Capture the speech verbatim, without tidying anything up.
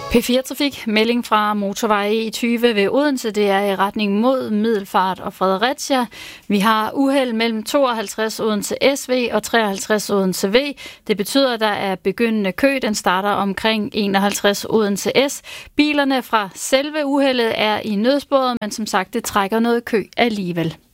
P fire Trafik, melding fra motorvej E tyve ved Odense, det er i retning mod Middelfart og Fredericia. Vi har uheld mellem tooghalvtreds Odense S V og treoghalvtreds Odense V. Det betyder, at der er begyndende kø. Den starter omkring enoghalvtreds Odense S. Bilerne fra selve uheldet er i nødsporet, men som sagt, det trækker noget kø alligevel.